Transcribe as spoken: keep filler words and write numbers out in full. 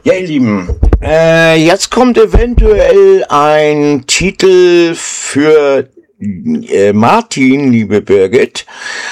Ja, ihr Lieben, äh, jetzt kommt eventuell ein Titel für äh, Martin, liebe Birgit.